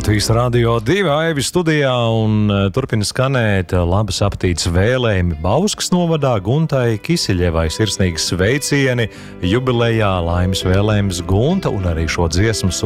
Latvijas Radio 2 Aivi studijā un turpina skanēt labas apetītes vēlējumi Bauskas novadā Guntai Kisiļevai sirsnīgi sveicieni jubilejā, laimes vēlējums Gunta un arī šo dziesmu